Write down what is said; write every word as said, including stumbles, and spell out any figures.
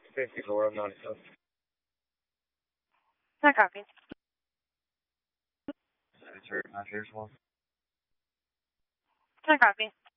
fifty, Laura, ninety-seven. I copy. That's right, my first one. I copy.